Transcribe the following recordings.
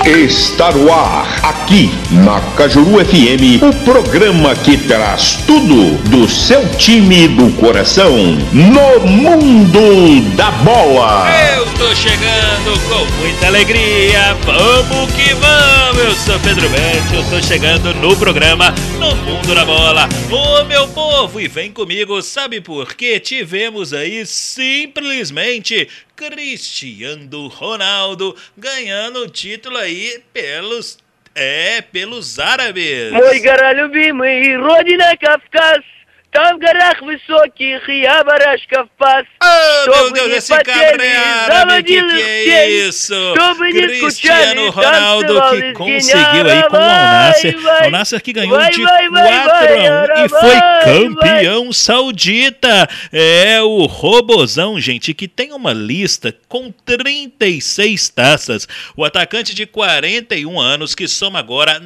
Está no ar, aqui na Cajuru FM, o programa que traz tudo do seu time do coração no mundo da bola. Eu tô chegando com muita alegria, vamos que vamos, eu sou Pedro Betti, eu tô chegando no programa No Mundo da Bola. Ô meu povo, e vem comigo, sabe por quê? Tivemos aí simplesmente Cristiano Ronaldo ganhando o título aí pelos árabes. Мой гора любимый, родина Кавказ, там в горах высоких я барашков пас. Oh, meu Deus, esse cara é árabe, que é isso? Cristiano Ronaldo que conseguiu aí com o Al-Nassr. Al-Nassr que ganhou de 4-1 e foi campeão saudita. É o Robozão, gente, que tem uma lista com 36 taças. O atacante de 41 anos que soma agora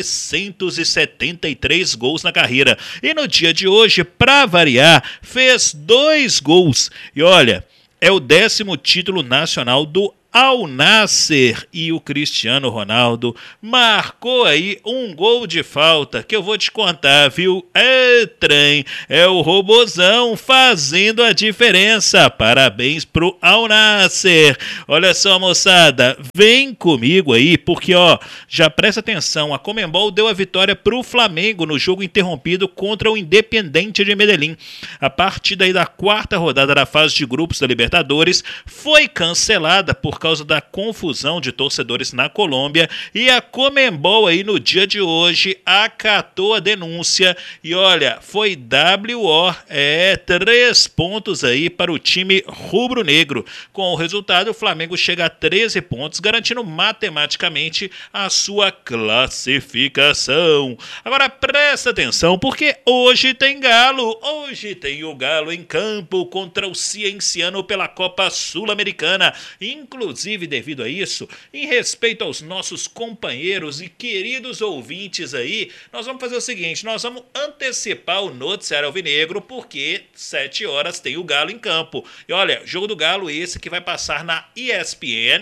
973 gols na carreira. E no dia de hoje, para variar, fez 2 gols. E olha, é o 10º título nacional do Al-Nassr e o Cristiano Ronaldo marcou aí um gol de falta que eu vou te contar, viu? É trem, é o Robozão fazendo a diferença. Parabéns pro Al-Nassr. Olha só, moçada, vem comigo aí porque, ó, já presta atenção, a Conmebol deu a vitória pro Flamengo no jogo interrompido contra o Independiente de Medellín. A partida aí da 4ª rodada da fase de grupos da Libertadores foi cancelada por causa da confusão de torcedores na Colômbia e a Conmebol aí no dia de hoje acatou a denúncia e olha, foi WO, 3 pontos aí para o time rubro-negro. Com o resultado, o Flamengo chega a 13 pontos, garantindo matematicamente a sua classificação. Agora presta atenção, porque hoje tem Galo, hoje tem o Galo em campo contra o Cienciano pela Copa Sul-Americana. Inclusive, devido a isso, em respeito aos nossos companheiros e queridos ouvintes aí, nós vamos fazer o seguinte, nós vamos antecipar o noticiário alvinegro, porque 7 horas tem o Galo em campo. E olha, jogo do Galo esse que vai passar na ESPN,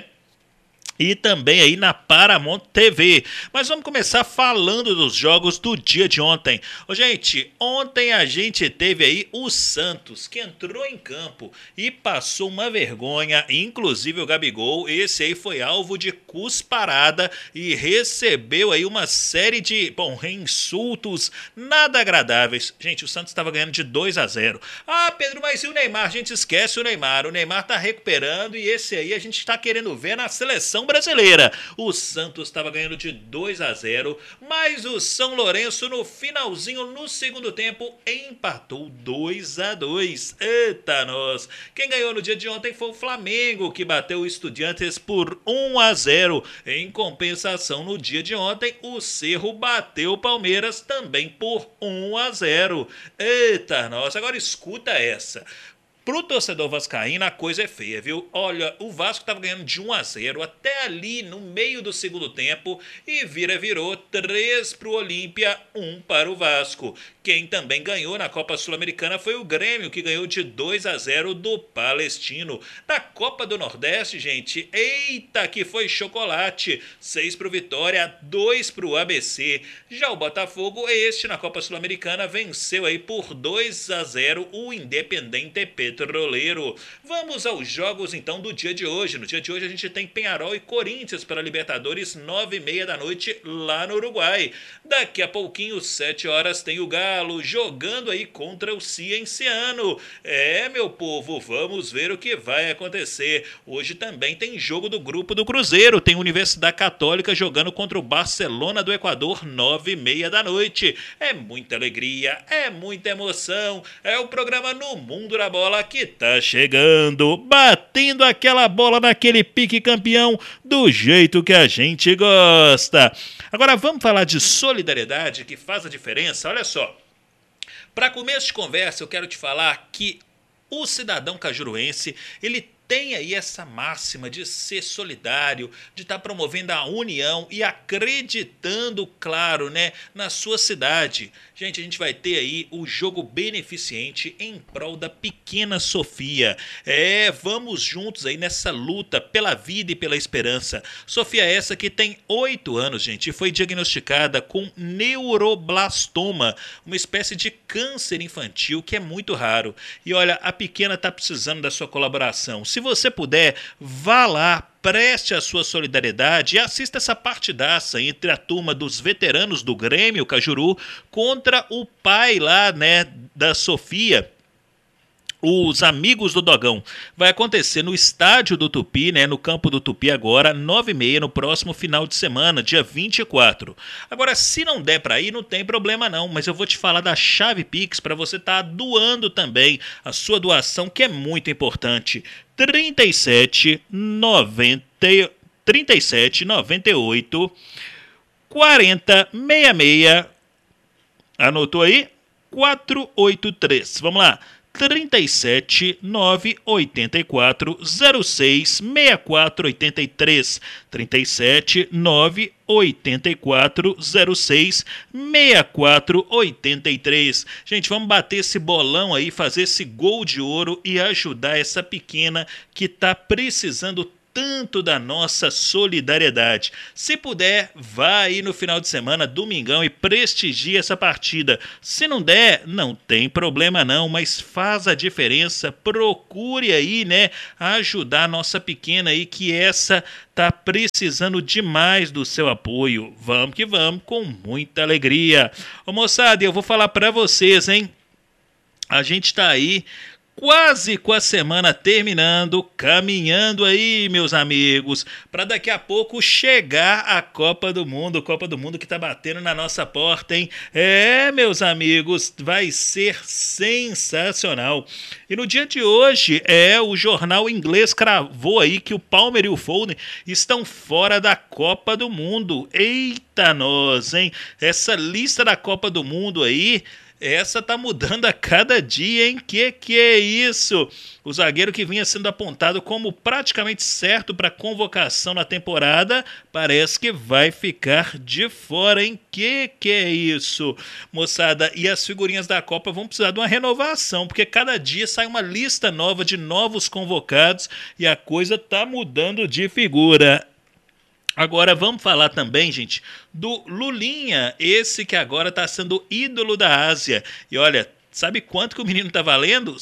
e também aí na Paramount TV. Mas vamos começar falando dos jogos do dia de ontem. Ô, gente, ontem a gente teve aí o Santos, que entrou em campo e passou uma vergonha, inclusive o Gabigol, esse aí foi alvo de cusparada e recebeu aí uma série de, insultos nada agradáveis. Gente, o Santos estava ganhando de 2-0. Ah, Pedro, mas e o Neymar? A gente esquece o Neymar. O Neymar tá recuperando e esse aí a gente está querendo ver na seleção brasileira. O Santos estava ganhando de 2-0, mas o São Lourenço no finalzinho, no segundo tempo, empatou 2-2. Eita nós! Quem ganhou no dia de ontem foi o Flamengo, que bateu o Estudiantes por 1-0. Em compensação, no dia de ontem, o Cerro bateu o Palmeiras também por 1-0. Eita nós! Agora escuta essa. Pro torcedor vascaíno a coisa é feia, viu? Olha, o Vasco estava ganhando de 1-0 até ali no meio do segundo tempo e virou 3 pro Olímpia, 1 para o Vasco. Quem também ganhou na Copa Sul-Americana foi o Grêmio, que ganhou de 2-0 do Palestino. Na Copa do Nordeste, gente, eita que foi chocolate. 6 pro Vitória, 2 pro ABC. Já o Botafogo, na Copa Sul-Americana, venceu aí por 2-0 o Independente Petroleiro. Vamos aos jogos então do dia de hoje. No dia de hoje a gente tem Peñarol e Corinthians pela Libertadores, 9h30 da noite lá no Uruguai. Daqui a pouquinho, 7 horas, tem o Galo jogando aí contra o Cienciano. Meu povo, vamos ver o que vai acontecer. Hoje também tem jogo do grupo do Cruzeiro. Tem Universidade Católica jogando contra o Barcelona do Equador, 9h30 da noite. É muita alegria, é muita emoção. É o programa No Mundo da Bola que tá chegando, batendo aquela bola naquele pique campeão do jeito que a gente gosta. Agora vamos falar de solidariedade que faz a diferença. Olha só, para começo de conversa eu quero te falar que o cidadão cajuruense, ele tem aí essa máxima de ser solidário, de estar promovendo a união e acreditando, claro, né, na sua cidade. Gente, a gente vai ter aí o jogo beneficente em prol da pequena Sofia. Vamos juntos aí nessa luta pela vida e pela esperança. Sofia essa que tem 8 anos, gente, e foi diagnosticada com neuroblastoma, uma espécie de câncer infantil que é muito raro. E olha, a pequena está precisando da sua colaboração. Se você puder, vá lá, preste a sua solidariedade e assista essa partidaça entre a turma dos veteranos do Grêmio Cajuru contra o pai lá, né, da Sofia, os amigos do Dogão. Vai acontecer no estádio do Tupi, né, no campo do Tupi agora, 9h30 no próximo final de semana, dia 24. Agora, se não der para ir, não tem problema não, mas eu vou te falar da chave Pix para você estar doando também a sua doação, que é muito importante. 3798 4066. Anotou aí? 483. Vamos lá. 37984066483, 37984066483. Gente, vamos bater esse bolão aí, fazer esse gol de ouro e ajudar essa pequena que tá precisando tanto da nossa solidariedade. Se puder, vá aí no final de semana, domingão, e prestigie essa partida. Se não der, não tem problema não, mas faz a diferença. Procure aí, né, ajudar a nossa pequena aí, que essa tá precisando demais do seu apoio. Vamos que vamos, com muita alegria. Ô moçada, eu vou falar pra vocês, hein? A gente tá aí quase com a semana terminando, caminhando aí, meus amigos, para daqui a pouco chegar a Copa do Mundo que tá batendo na nossa porta, hein? Meus amigos, vai ser sensacional. E no dia de hoje, o jornal inglês cravou aí que o Palmer e o Foden estão fora da Copa do Mundo. Eita nós, hein? Essa lista da Copa do Mundo aí, essa tá mudando a cada dia, hein? Que é isso? O zagueiro que vinha sendo apontado como praticamente certo para convocação na temporada, parece que vai ficar de fora, hein? Que é isso? Moçada, e as figurinhas da Copa vão precisar de uma renovação, porque cada dia sai uma lista nova de novos convocados e a coisa tá mudando de figura. Agora vamos falar também, gente, do Lulinha, esse que agora está sendo ídolo da Ásia. E olha, sabe quanto que o menino está valendo?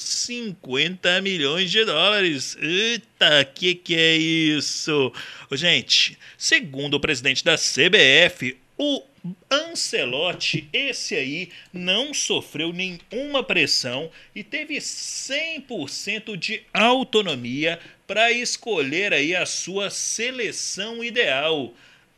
50 milhões de dólares. Eita, que é isso? Gente, segundo o presidente da CBF, o Ancelotti, esse aí, não sofreu nenhuma pressão e teve 100% de autonomia para escolher aí a sua seleção ideal.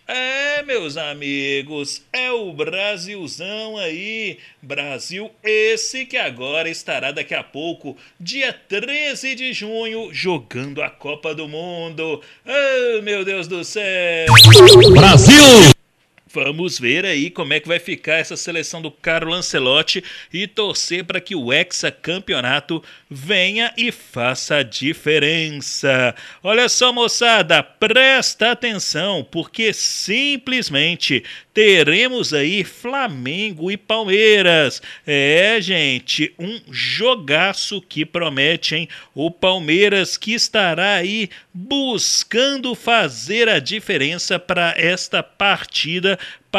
Meus amigos, é o Brasilzão aí. Brasil esse que agora estará daqui a pouco, dia 13 de junho, jogando a Copa do Mundo. Meu Deus do céu! Brasil! Vamos ver aí como é que vai ficar essa seleção do Carlo Ancelotti e torcer para que o hexacampeonato venha e faça a diferença. Olha só, moçada, presta atenção, porque simplesmente teremos aí Flamengo e Palmeiras. Gente, um jogaço que promete, hein? O Palmeiras que estará aí buscando fazer a diferença para esta partida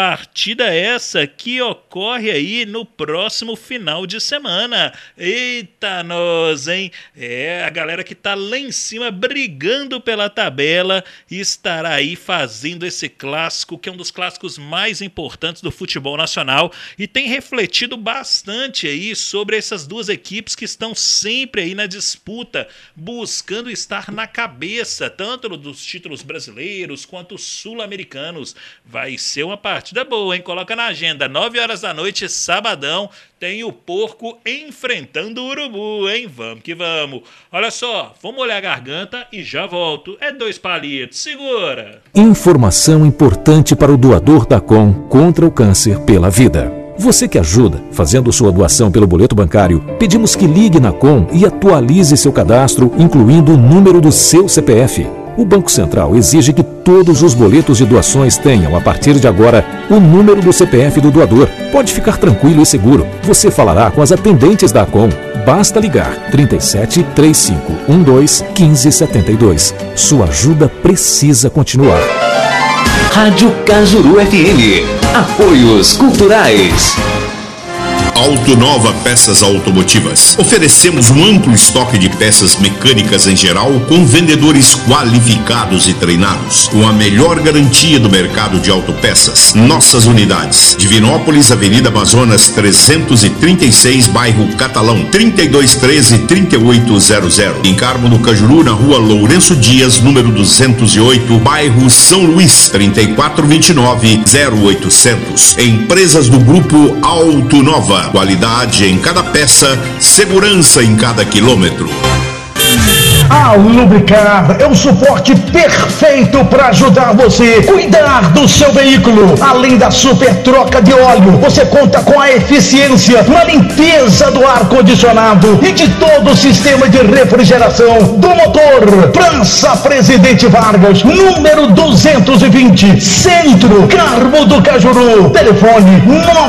essa que ocorre aí no próximo final de semana. Eita nós, hein? A galera que tá lá em cima brigando pela tabela estará aí fazendo esse clássico, que é um dos clássicos mais importantes do futebol nacional, e tem refletido bastante aí sobre essas duas equipes que estão sempre aí na disputa, buscando estar na cabeça, tanto dos títulos brasileiros quanto sul-americanos. Vai ser uma partida boa, hein? Coloca na agenda, 9 horas da noite, sabadão, tem o porco enfrentando o urubu, hein? Vamos que vamos. Olha só, vou molhar a garganta e já volto. 2 palitos, segura! Informação importante para o doador da Com contra o câncer pela vida. Você que ajuda fazendo sua doação pelo boleto bancário, pedimos que ligue na Com e atualize seu cadastro, incluindo o número do seu CPF. O Banco Central exige que todos os boletos de doações tenham, a partir de agora, o número do CPF do doador. Pode ficar tranquilo e seguro. Você falará com as atendentes da Com. Basta ligar 37 3512 1572. Sua ajuda precisa continuar. Rádio Cajuru FM. Apoios culturais. Auto Nova Peças Automotivas. Oferecemos um amplo estoque de peças mecânicas em geral, com vendedores qualificados e treinados, com a melhor garantia do mercado de autopeças. Nossas unidades: Divinópolis, Avenida Amazonas 336, bairro Catalão, 3213-3800. Em Carmo do Cajuru, na rua Lourenço Dias, número 208, bairro São Luís, 3429-0800. Empresas do Grupo Auto Nova. Qualidade em cada peça, segurança em cada quilômetro. A Lubricar é o suporte perfeito para ajudar você a cuidar do seu veículo. Além da super troca de óleo, você conta com a eficiência na limpeza do ar-condicionado e de todo o sistema de refrigeração do motor. Praça Presidente Vargas, número 220, Centro, Carmo do Cajuru. Telefone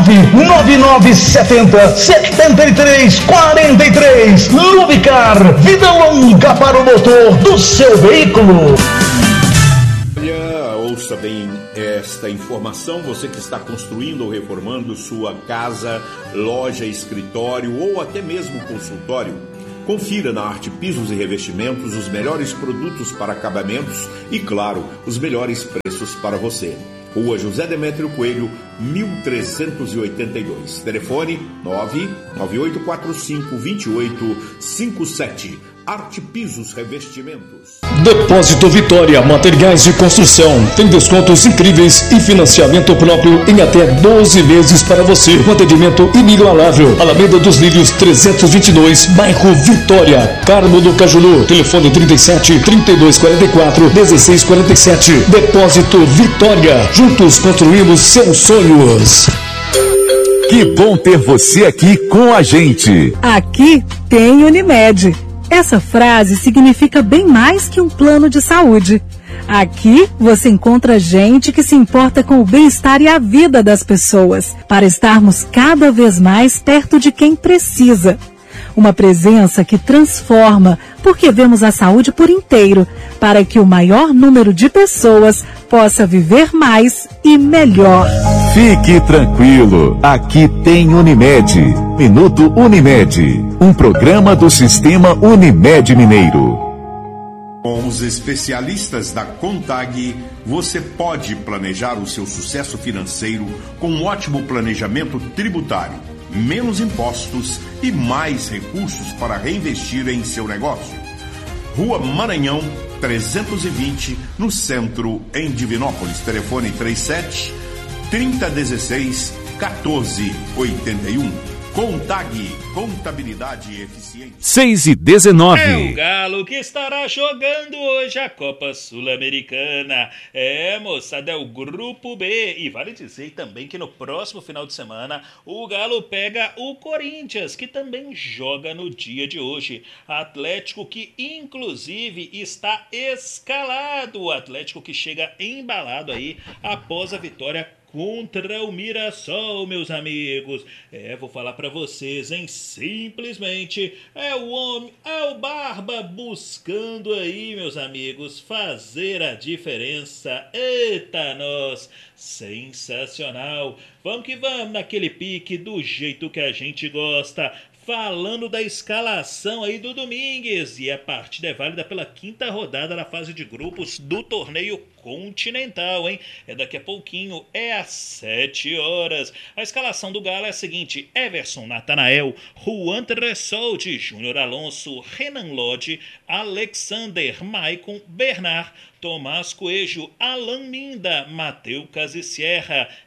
99970-7343. Lubricar, vida longa para o motor do seu veículo. Olha, ouça bem esta informação. Você que está construindo ou reformando sua casa, loja, escritório ou até mesmo consultório, confira na Arte Pisos e Revestimentos os melhores produtos para acabamentos e, claro, os melhores preços para você. Rua José Demétrio Coelho, 1382. Telefone 998452857. Arte Pisos Revestimentos. Depósito Vitória, materiais de construção. Tem descontos incríveis e financiamento próprio em até 12 meses para você. Um atendimento inigualável. Alameda dos Lírios 322, bairro Vitória, Carmo do Cajuru. Telefone 37 3244 1647. Depósito Vitória. Juntos construímos seus sonhos. Que bom ter você aqui com a gente. Aqui tem Unimed. Essa frase significa bem mais que um plano de saúde. Aqui você encontra gente que se importa com o bem-estar e a vida das pessoas, para estarmos cada vez mais perto de quem precisa. Uma presença que transforma, porque vemos a saúde por inteiro, para que o maior número de pessoas possa viver mais e melhor. Fique tranquilo, aqui tem Unimed. Minuto Unimed, um programa do Sistema Unimed Mineiro. Com os especialistas da Contag, você pode planejar o seu sucesso financeiro com um ótimo planejamento tributário, menos impostos e mais recursos para reinvestir em seu negócio. Rua Maranhão, 320, no centro, em Divinópolis. Telefone 37 3016 1481. Contag, contabilidade eficiente. 6:19. É o Galo que estará jogando hoje a Copa Sul-Americana. Moçada, é o Grupo B. E vale dizer também que no próximo final de semana o Galo pega o Corinthians, que também joga no dia de hoje. Atlético que inclusive está escalado. O Atlético que chega embalado aí após a vitória contra o Mirassol, meus amigos. Vou falar pra vocês, hein? Simplesmente é o homem, é o Barba buscando aí, meus amigos, fazer a diferença. Eita, nós! Sensacional! Vamos que vamos naquele pique do jeito que a gente gosta. Falando da escalação aí do Domingues, e a partida é válida pela 5ª rodada da fase de grupos do torneio continental, hein? Daqui a pouquinho, às 7 horas. A escalação do Galo é a seguinte: Everson, Natanael, Juan Tressoldi, Júnior Alonso, Renan Lodge, Alexander, Maicon, Bernard, Tomás Coelho, Alan Minda, Mateu Casisierra,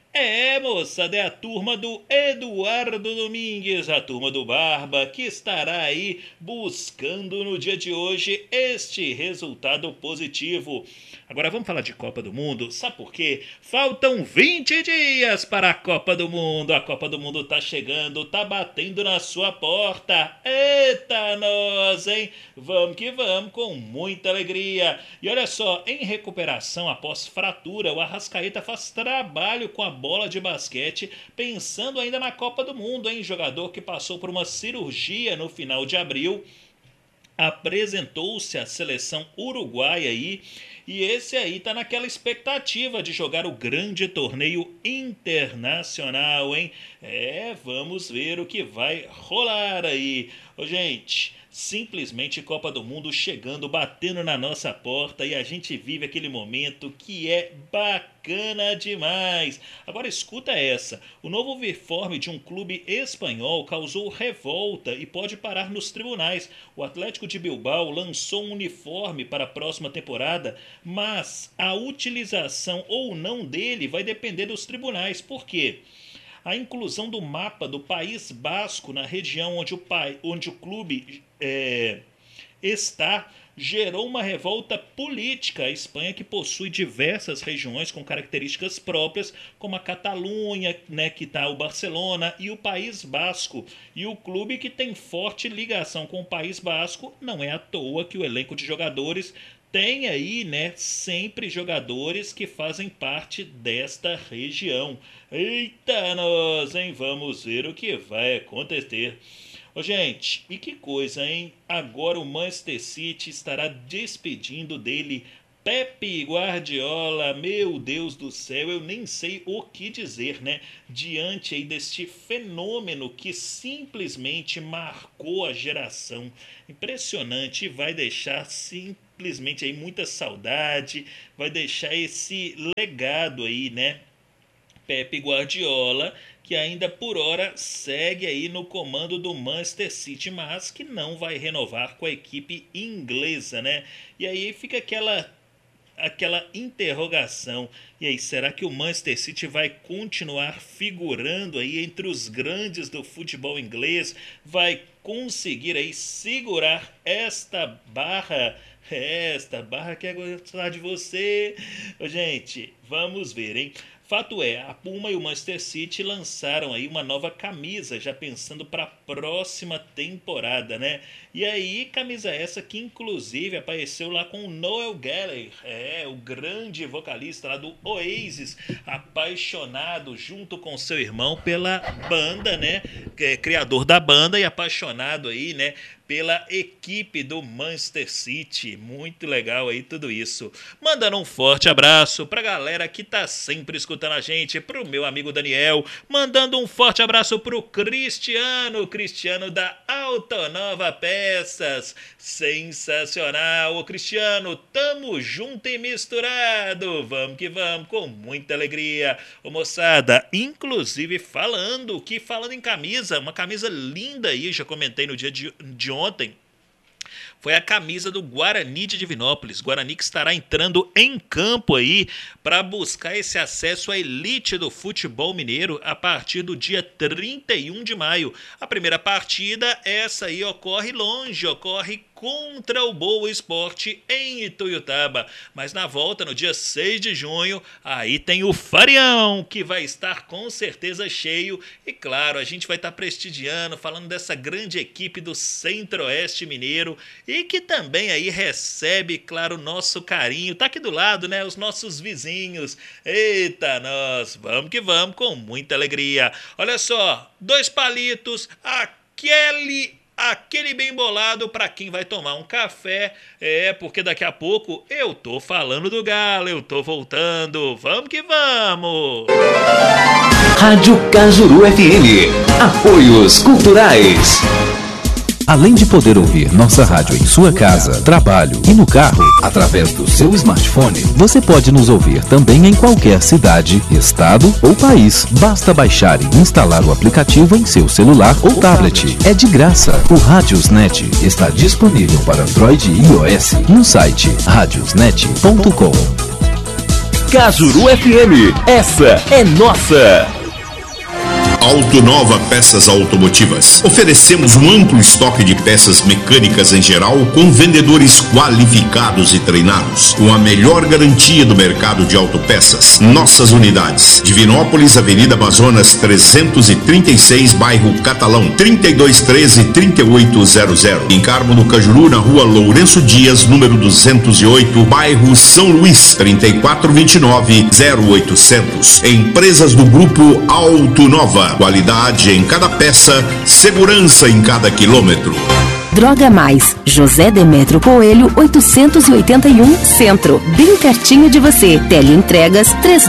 Moçada, é a turma do Eduardo Domingues, a turma do Barba, que estará aí buscando no dia de hoje este resultado positivo. Agora vamos falar de Copa do Mundo, sabe por quê? Faltam 20 dias para a Copa do Mundo, a Copa do Mundo tá chegando, tá batendo na sua porta. Eita nós, hein? Vamos que vamos, com muita alegria. E olha só, em recuperação após fratura, o Arrascaeta faz trabalho com a bola de basquete, pensando ainda na Copa do Mundo, hein? Jogador que passou por uma cirurgia no final de abril, apresentou-se à seleção uruguaia aí, e esse aí tá naquela expectativa de jogar o grande torneio internacional, hein? Vamos ver o que vai rolar aí. Ô, gente, simplesmente Copa do Mundo chegando, batendo na nossa porta, e a gente vive aquele momento que é bacana demais. Agora escuta essa, o novo uniforme de um clube espanhol causou revolta e pode parar nos tribunais. O Atlético de Bilbao lançou um uniforme para a próxima temporada, mas a utilização ou não dele vai depender dos tribunais. Por quê? A inclusão do mapa do País Basco na região onde o clube está gerou uma revolta política. A Espanha, que possui diversas regiões com características próprias, como a Catalunha, né, que está o Barcelona, e o País Basco. E o clube, que tem forte ligação com o País Basco, não é à toa que o elenco de jogadores tem aí, né, sempre jogadores que fazem parte desta região. Eita nós, hein? Vamos ver o que vai acontecer. Ô, gente, e que coisa, hein? Agora o Manchester City estará despedindo dele Pepe Guardiola. Meu Deus do céu, eu nem sei o que dizer, né? Diante aí deste fenômeno que simplesmente marcou a geração. Impressionante, vai deixar simplesmente aí muita saudade, vai deixar esse legado aí, né? Pepe Guardiola, que ainda por hora segue aí no comando do Manchester City, mas que não vai renovar com a equipe inglesa, né? E aí fica aquela interrogação. E aí, será que o Manchester City vai continuar figurando aí entre os grandes do futebol inglês? Vai conseguir aí segurar esta barra? Esta barra quer gostar de você. Gente, vamos ver, hein? Fato é, a Puma e o Manchester City lançaram aí uma nova camisa, já pensando para a próxima temporada, né? E aí, camisa essa que inclusive apareceu lá com o Noel Gallagher, o grande vocalista lá do Oasis, apaixonado junto com seu irmão pela banda, né? Criador da banda e apaixonado aí, né, pela equipe do Manchester City. Muito legal aí tudo isso. Mandando um forte abraço pra galera que tá sempre escutando a gente, pro meu amigo Daniel, mandando um forte abraço pro Cristiano da Autonova Peças. Sensacional, ô Cristiano, tamo junto e misturado, vamos que vamos, com muita alegria. Ô moçada, inclusive falando em camisa, uma camisa linda aí, já comentei no dia de ontem, foi a camisa do Guarani de Divinópolis. Guarani que estará entrando em campo aí para buscar esse acesso à elite do futebol mineiro a partir do dia 31 de maio. A primeira partida, essa aí, ocorre longe, ocorre contra o Boa Esporte em Ituiutaba. Mas na volta, no dia 6 de junho, aí tem o Farião, que vai estar com certeza cheio. E claro, a gente vai estar prestigiando, falando dessa grande equipe do Centro-Oeste Mineiro e que também aí recebe, claro, o nosso carinho. Tá aqui do lado, né? Os nossos vizinhos. Eita, nós, vamos que vamos, com muita alegria. Olha só, 2 palitos, aquele bem bolado para quem vai tomar um café, porque daqui a pouco eu tô falando do Galo, eu tô voltando, vamos que vamos! Rádio Cajuru FM, apoios culturais. Além de poder ouvir nossa rádio em sua casa, trabalho e no carro, através do seu smartphone, você pode nos ouvir também em qualquer cidade, estado ou país. Basta baixar e instalar o aplicativo em seu celular ou tablet. É de graça. O Radiosnet está disponível para Android e iOS no site radiosnet.com. Cajuru FM, essa é nossa. Autonova Peças Automotivas. Oferecemos um amplo estoque de peças mecânicas em geral, com vendedores qualificados e treinados, com a melhor garantia do mercado de autopeças. Nossas unidades: Divinópolis, Avenida Amazonas 336, bairro Catalão, 3213-3800. Em Carmo do Cajuru, na rua Lourenço Dias, número 208, bairro São Luís, 3429-0800. Empresas do Grupo Autonova. Qualidade em cada peça, segurança em cada quilômetro. Droga Mais, José Demétrio Coelho, 881 Centro, bem pertinho de você. Teleentregas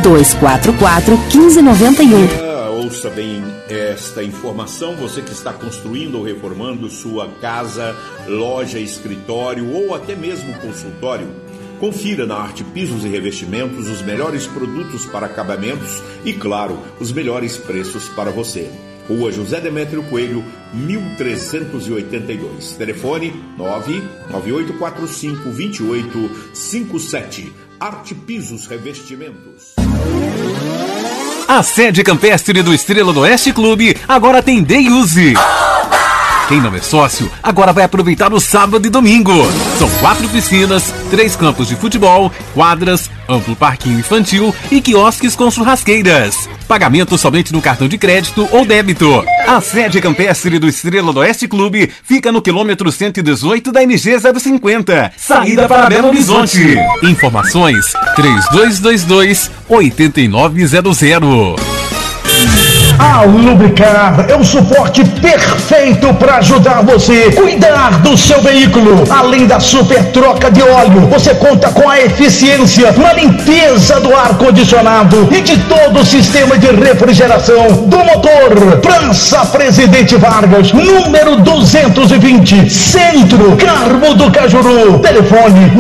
3244-1591. Ouça bem esta informação, você que está construindo ou reformando sua casa, loja, escritório ou até mesmo consultório. Confira na Arte Pisos e Revestimentos os melhores produtos para acabamentos e, claro, os melhores preços para você. Rua José Demétrio Coelho, 1382. Telefone 99845-2857. Arte Pisos Revestimentos. A sede campestre do Estrela do Oeste Clube agora tem Day Use. Quem não é sócio, agora vai aproveitar o sábado e domingo. São 4 piscinas, 3 campos de futebol, quadras, amplo parquinho infantil e quiosques com churrasqueiras. Pagamento somente no cartão de crédito ou débito. A sede campestre do Estrela do Oeste Clube fica no quilômetro 118 da MG 050, saída para Belo Horizonte. Informações 3222-8900. A Lubricar é o suporte perfeito para ajudar você a cuidar do seu veículo. Além da super troca de óleo, você conta com a eficiência na limpeza do ar-condicionado e de todo o sistema de refrigeração do motor. Praça Presidente Vargas, número 220, Centro, Carmo do Cajuru. Telefone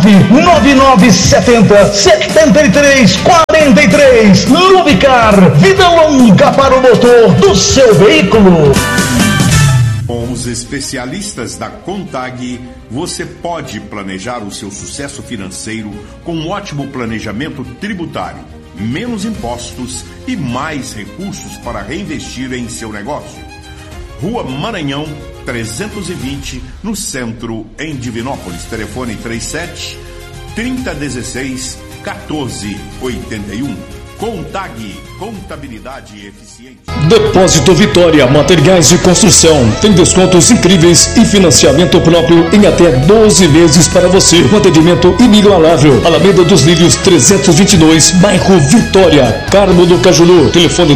99970-7343. Lubricar, vida longa para o motor do seu veículo. Com os especialistas da Contag, você pode planejar o seu sucesso financeiro com um ótimo planejamento tributário, menos impostos e mais recursos para reinvestir em seu negócio. Rua Maranhão 320, no centro, em Divinópolis. Telefone 37-3016-1481. Contag, contabilidade eficiente. Depósito Vitória, materiais de construção. Tem descontos incríveis e financiamento próprio em até 12 vezes para você. Um atendimento inigualável. Alameda dos Lírios 322, bairro Vitória, Carmo do Cajuru. Telefone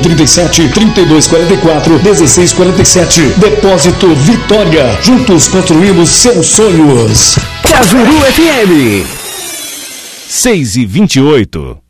37-3244-1647. Depósito Vitória. Juntos construímos seus sonhos. Cajuru FM 6:28.